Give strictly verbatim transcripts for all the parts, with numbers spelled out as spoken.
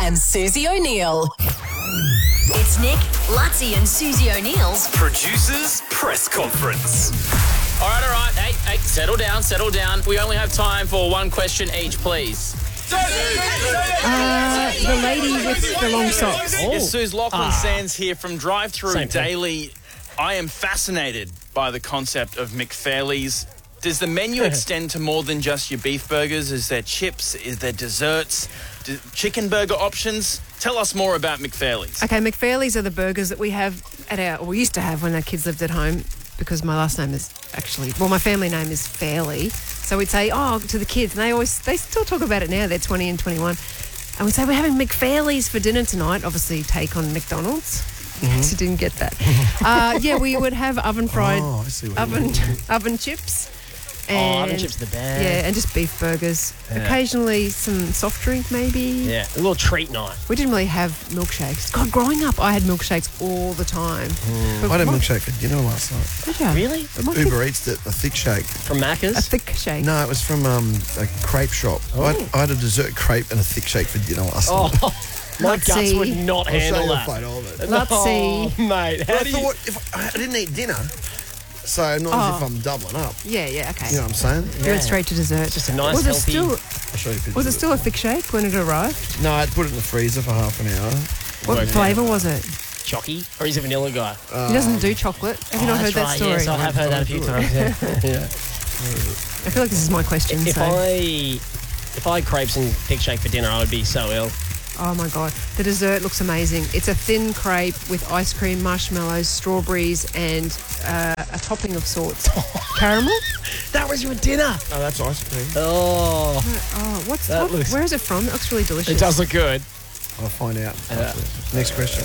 and Susie O'Neill. It's Nick, Lutzi and Susie O'Neill's Producers Press Conference. All right, all right. Hey, hey, settle down, settle down. We only have time for one question each, please. Uh, the lady with the long socks. Oh. Yes, Suze, Lachlan ah. Sands here from Drive Through Same Daily. Thing. I am fascinated by the concept of McFairley's. Does the menu extend to more than just your beef burgers? Is there chips? Is there desserts? Do, chicken burger options? Tell us more about McFairley's. Okay, McFairley's are the burgers that we have at our, or we used to have when our kids lived at home, because my last name is actually, well, my family name is Fairley. So we'd say, oh, to the kids, and they always, they still talk about it now. They're twenty and twenty-one. And we'd say, we're having McFairley's for dinner tonight. Obviously, take on McDonald's. Mm-hmm. You didn't get that. uh, yeah, we would have oven fried, oh, I see what oven, oven chips. And, oh, oven chips are the best. Yeah, and just beef burgers. Yeah. Occasionally some soft drink, maybe. Yeah, a little treat night. We didn't really have milkshakes. God, growing up, I had milkshakes all the time. Mm. I had a milkshake for dinner last night. Did you? Really? Uber Eats it, a thick shake. From Macca's? A thick shake? No, it was from um, a crepe shop. Oh. I, had, I had a dessert crepe and a thick shake for dinner last oh. night. My Let's guts see. would not I'll handle show that. you a photo of it. Let's oh, see. Mate, how I do you... thought if I, I didn't eat dinner, so not oh. as if I'm doubling up. Yeah, yeah, okay. You know what I'm saying? You yeah. went straight to dessert. Just a nice, was healthy... It still, I'll show you pictures. Was it still a thick shake when it arrived? No, I'd put it in the freezer for half an hour. What Worked flavour out. was it? Chalky? Or he's a vanilla guy? Um, he doesn't do chocolate. Have you oh, not heard that right, story? Yes, I have heard that a few times. Yeah. yeah. I feel like this is my question. If so. I if I had crepes and thick shake for dinner, I would be so ill. Oh, my God. The dessert looks amazing. It's a thin crepe with ice cream, marshmallows, strawberries, and uh, a topping of sorts. Caramel? That was your dinner. Oh, that's ice cream. Oh. Oh, what's that what, looks... Where is it from? It looks really delicious. It does look good. I'll find out. Uh, Next question.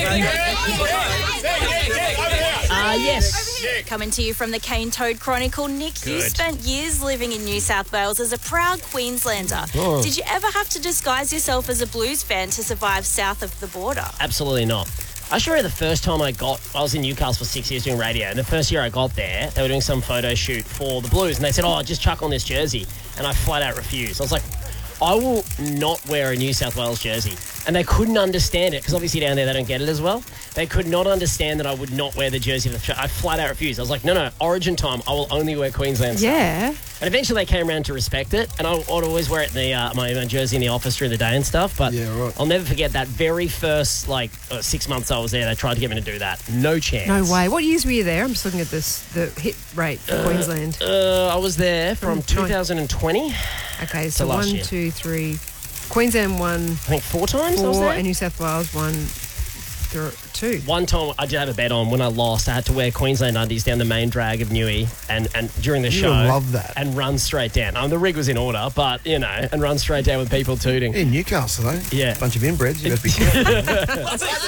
Uh, yes. Coming to you from the Cane Toad Chronicle, Nick, Good. you spent years living in New South Wales as a proud Queenslander. Oh. Did you ever have to disguise yourself as a Blues fan to survive south of the border? Absolutely not. I sure remember the first time I got, I was in Newcastle for six years doing radio, and the first year I got there, they were doing some photo shoot for the Blues, and they said, oh, just chuck on this jersey. And I flat out refused. I was like, I will not wear a New South Wales jersey. And they couldn't understand it, because obviously down there they don't get it as well. They could not understand that I would not wear the jersey. I flat out refused. I was like, no, no, Origin time, I will only wear Queensland stuff. Yeah. And eventually they came around to respect it, and I would always wear it in the, uh, my, my jersey in the office during the day and stuff. But yeah, right. I'll never forget that very first, like, uh, six months I was there, they tried to get me to do that. No chance. No way. What years were you there? I'm just looking at this, the hit rate for uh, Queensland. Uh, I was there from, From two thousand twenty. Okay, so one, year. two, three. Queensland won. I think four times I was Four, there. and New South Wales won th- two. One time I did have a bet on when I lost. I had to wear Queensland undies down the main drag of Newey and, and during the You show. love that. And run straight down. Um, the rig was in order, but, you know, and run straight down with people tooting. In Newcastle, though. Yeah. Bunch of inbreds. You got to be careful.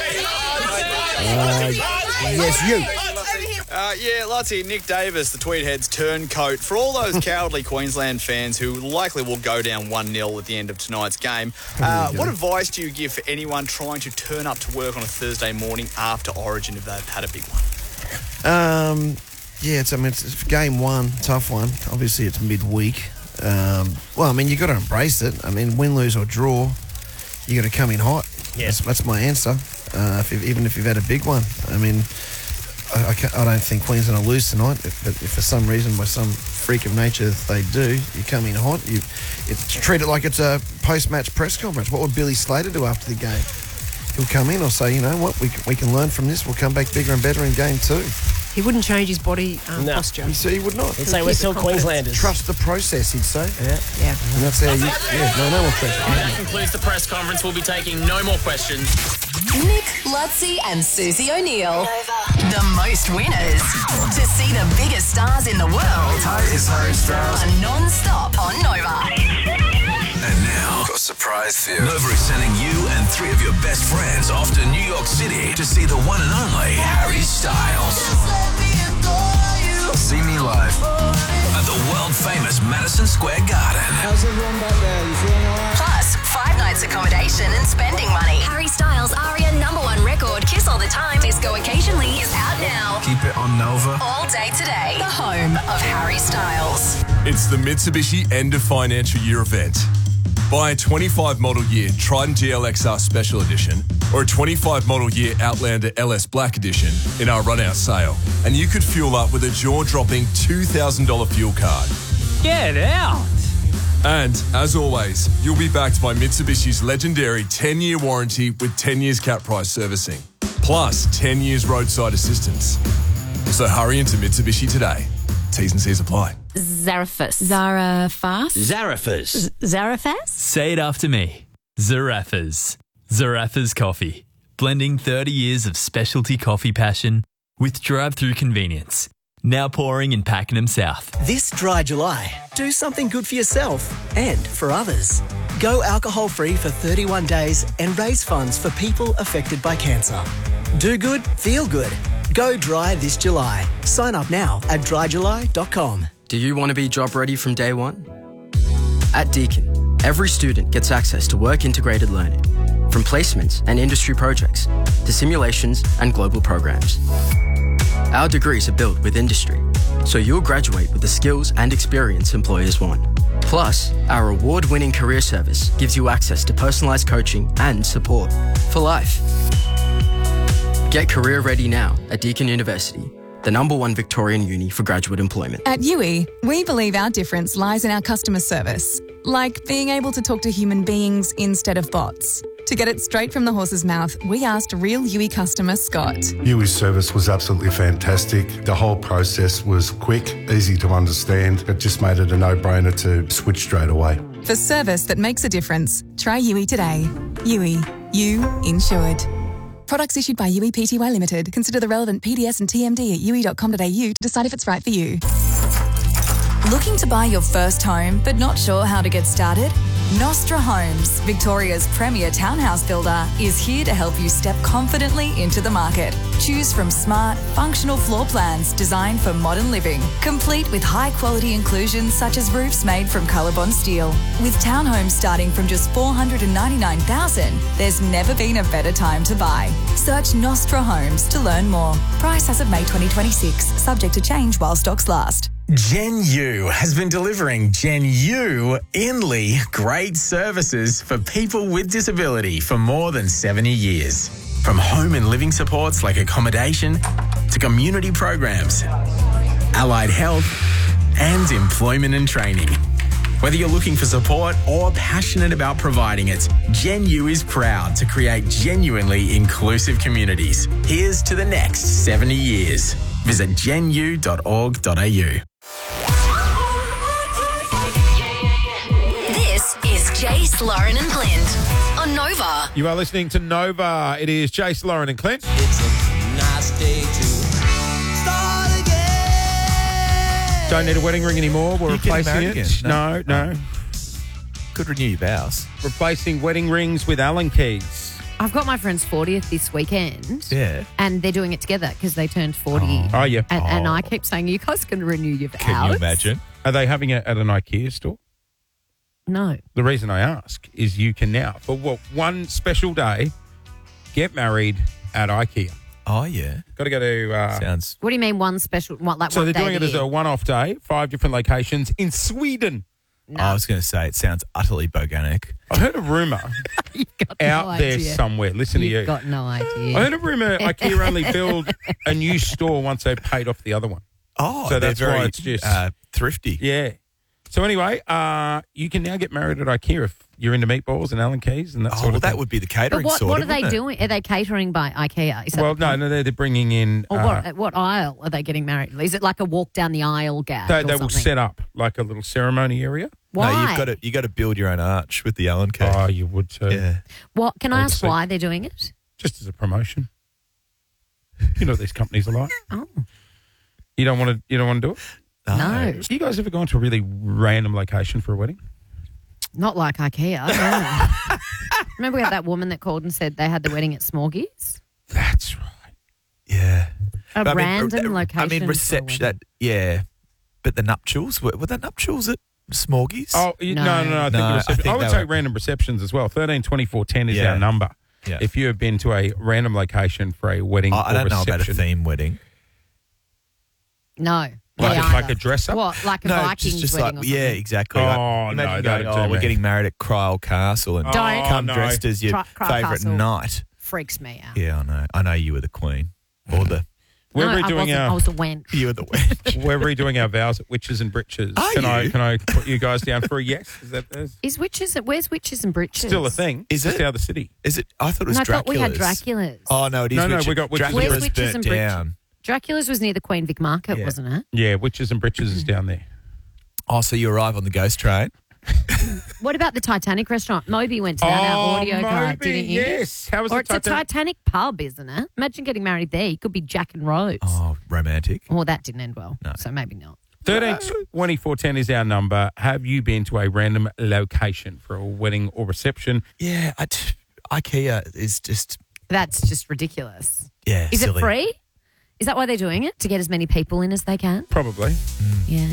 uh, yes, you. Uh, yeah, Lutzi, Nick Davis, the Tweedheads turncoat. For all those cowardly Queensland fans who likely will go down one nil at the end of tonight's game, uh, what advice do you give for anyone trying to turn up to work on a Thursday morning after Origin if they've had a big one? Um, yeah, it's, I mean, it's, it's game one, tough one. Obviously, it's midweek. Um, well, I mean, you got to embrace it. I mean, win, lose or draw, you got to come in hot. Yeah. That's, that's my answer. Uh, if you've, even if you've had a big one, I mean, I, I, can't, I don't think Queensland will lose tonight. But if for some reason, by some freak of nature, they do, you come in hot. You it's, treat it like it's a post-match press conference. What would Billy Slater do after the game? He'll come in or say, you know what, we can, we can learn from this. We'll come back bigger and better in game two. He wouldn't change his body um, No. posture. He said he would not. He'd say we're still Queenslanders. Trust the process, he'd say. Yeah. Yeah. And that's how you... Yeah, no, no more pressure. That concludes the press conference. We'll be taking no more questions. Nick, Lutzi and Susie O'Neill. The most winners. To see the biggest stars in the world. Hi, it's Harry Styles. Are non-stop on Nova. And now, got a surprise for you. Nova is sending you and three of your best friends off to New York City to see the one and only Harry Styles. See me live at the world-famous Madison Square Garden. How's everyone back there? You feeling all right? Plus, five nights accommodation and spending money. Harry Styles' Aria number one record, Kiss All the Time, Disco Occasionally, is out now. Keep it on Nova. All day today. The home of Harry Styles. It's the Mitsubishi end of financial year event. Buy a twenty-five model year Triton G L X R Special Edition or a twenty-five model year Outlander L S Black Edition in our run-out sale, and you could fuel up with a jaw-dropping two thousand dollars fuel card. Get out! And, as always, you'll be backed by Mitsubishi's legendary ten-year warranty with ten years cap price servicing, plus ten years roadside assistance. So hurry into Mitsubishi today. T's and C's apply. Zarafas. Zarafas? Zarafas. Zarafas? Say it after me. Zarafas. Zarafas Coffee. Blending thirty years of specialty coffee passion with drive-through convenience. Now pouring in Pakenham South. This dry July, do something good for yourself and for others. Go alcohol-free for thirty-one days and raise funds for people affected by cancer. Do good, feel good. Go dry this July. Sign up now at dry july dot com. Do you want to be job ready from day one? At Deakin, every student gets access to work-integrated learning, from placements and industry projects to simulations and global programs. Our degrees are built with industry, so you'll graduate with the skills and experience employers want. Plus, our award-winning career service gives you access to personalised coaching and support for life. Get career ready now at Deakin University, the number one Victorian uni for graduate employment. At U I, we believe our difference lies in our customer service, like being able to talk to human beings instead of bots. To get it straight from the horse's mouth, we asked real U I customer Scott. U I's service was absolutely fantastic. The whole process was quick, easy to understand. It just made it a no-brainer to switch straight away. For service that makes a difference, try U I today. U I, you insured. Products issued by U I Pty Limited. Consider the relevant P D S and T M D at u i dot com dot a u to decide if it's right for you. Looking to buy your first home but not sure how to get started? Nostra Homes, Victoria's premier townhouse builder, is here to help you step confidently into the market. Choose from smart, functional floor plans designed for modern living, complete with high-quality inclusions such as roofs made from Colorbond steel. With townhomes starting from just four hundred ninety-nine thousand dollars, there's never been a better time to buy. Search Nostra Homes to learn more. Price as of May twenty twenty-six, subject to change while stocks last. Gen U has been delivering Gen U Inley great services for people with disability for more than seventy years. From home and living supports like accommodation to community programs, allied health and employment and training. Whether you're looking for support or passionate about providing it, Gen U is proud to create genuinely inclusive communities. Here's to the next seventy years. Visit gen u dot org dot a u. This is Jace, Lauren and Clint on Nova. You are listening to Nova. It is Jace, Lauren and Clint. It's a nice day to start again. Don't need a wedding ring anymore. We're You getting replacing married it. again? No, No. no. Could renew your vows. Replacing wedding rings with Allen keys. I've got my friend's fortieth this weekend. Yeah. And they're doing it together because they turned forty. Oh, yeah. And, and Oh. I keep saying, you guys can renew your vows. Can you imagine? Are they having it at an IKEA store? No. The reason I ask is you can now, for what, one special day, get married at IKEA. Oh, yeah. Got to go to... Uh, Sounds... What do you mean one special, one, like so one they're day doing it a as year? a one-off day, five different locations in Sweden. No. I was going to say, it sounds utterly boganic. I heard a rumour out no there idea. somewhere. Listen You've to you. got no idea. I heard a rumour IKEA only build a new store once they paid off the other one. Oh, so they're that's very why it's just uh, thrifty. Yeah. So anyway, uh, you can now get married at IKEA if you're into meatballs and Allen keys and that Oh, sort well, of thing. that would be the But catering what, sort what of, are they wouldn't it? doing? Are they catering by IKEA? Is that Well, the no, point? no, they're, they're bringing in. Or uh, what, what aisle are they getting married? Is it like a walk down the aisle gag? they or they will something? set up like a little ceremony area. Why? No, you've got to you got to build your own arch with the Allen key. Oh, you would too. Yeah. What can I All the ask seat- why they're doing it? Just as a promotion. You know what these companies are like. Oh. You don't want to. You don't want to do it. No. You guys ever gone to a really random location for a wedding? Not like IKEA. No. Remember we had that woman that called and said they had the wedding at Smorgies? That's right. Yeah. A But I mean, random uh, location. I mean, for a reception. wedding. That, yeah. But the nuptials, were, were the nuptials at Smorgies? Oh, you, no. no, no, I think, No, the I reception, I, think would they say were- random receptions as well. thirteen twenty-four ten is Yeah. our number. Yeah. If you have been to a random location for a wedding I, or I don't know reception. about a theme wedding. No. Like, Me a, like either. a dress up? What, like a No, Vikings just, just wedding like or yeah, something? exactly. Oh, like, no, imagine don't going, do oh, we're me. getting married at Cryle Castle and Don't. come Oh, no. dressed as your Cry- Cryle favourite Castle. knight. Freaks me out. Yeah, I know. I know you were the queen or the We're no, I redoing wasn't. our I was a wench. you were the wench. we're redoing our vows at Witches and Britches. Are can I you? can I put you guys down for a yes? Is that is Is witches? Where's witches and britches? still a thing? Is Just it? out of the city. Is it? I thought it was No, I thought Dracula's. we had Dracula's. Oh no, it is. No, no, Witches. we got Witches and Dracula's Where's Witches burnt and Britches? down. Dracula's was near the Queen Vic Market, Yeah. wasn't it? Yeah, Witches and Britches is down there. Oh, so you arrive on the ghost train? What about the Titanic restaurant? Moby went to that Oh, our audio card, Moby, didn't you? yes. How was or the it's a Titanic? Titanic pub, isn't it? Imagine getting married there. You could be Jack and Rose. Oh, romantic. Well, that didn't end well, No. so maybe not. thirteen twenty-four ten is our number. Have you been to a random location for a wedding or reception? Yeah, I t- IKEA is just That's just ridiculous. yeah. Is silly. it free? Is that why they're doing it? To get as many people in as they can? Probably. Yeah.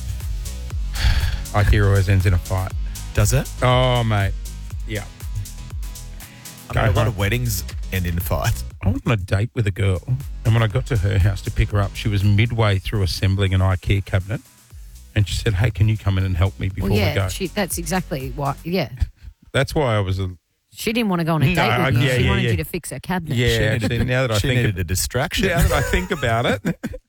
IKEA always ends in a fight. Does it? Oh, mate. Yeah. I Go mean, a lot home. of weddings end in fights. I went on a date with a girl, and when I got to her house to pick her up, she was midway through assembling an IKEA cabinet, and she said, "Hey, can you come in and help me before Well, we yeah, go?" she, that's exactly what, yeah. That's why I was a She didn't want to go on a No, date with you. yeah, she yeah, wanted yeah. you to fix her cabinet. yeah. She needed Actually, to- now that I she think needed a distraction. now that I think about it,